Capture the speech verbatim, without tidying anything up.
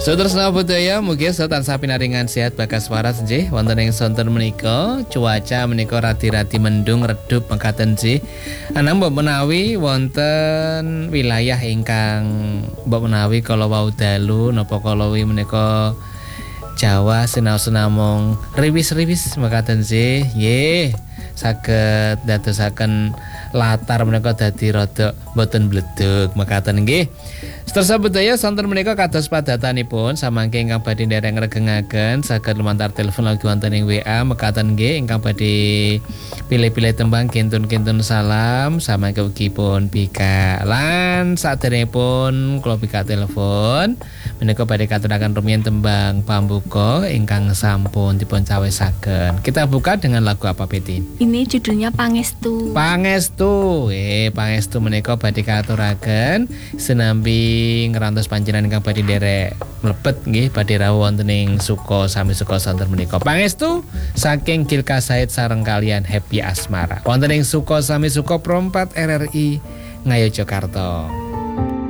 Saudara budaya mugi tansah pinaringan sehat bagas waras nggih wonten ing sonten menika cuaca menika radi-radi mendung redup mekaten nggih. Anang mbok menawi wonten wilayah ingkang mbok menawi kala wau dalu napa kala wi menika Jawa sinau-sinamong riwis-riwis mekaten nggih. Nggih, saged dadosaken latar menika dadi rada boten bledug mekaten nggih. Sedherek budaya sonten menika kados padatanipun samangke ingkang badhe ndereng regengaken saged lumantar telepon lagi wonten ing W A mekaten nggih ingkang badhe pilih-pilih tembang kintun-kintun salam samangke ugi pun pika lan saderengipun kula pika telepon menika badhe katuraken rumiyin tembang pambuka ingkang sampun dipun cawisaken. Kita buka dengan lagu apa Betin? Ini judulnya Pangestu. Pangestu. Eh Pangestu menika badhe katuraken senambi ngerantos panjenengan ingkang badhe nderek mlebet nggih badhe rawuh wonten ing Suko sami Suko sonten menika. Pangestu saking Gilka Said sareng kalian Happy Asmara wonten ing Suko sami Suko Prompat R R I Ngayo Jakarta.